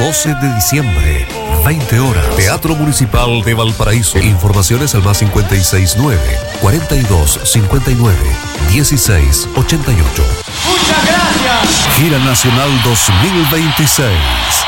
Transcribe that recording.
12 de diciembre, 20 horas. Teatro Municipal de Valparaíso. Informaciones al más 569-4259-1688. ¡Muchas gracias! Gira Nacional 2026.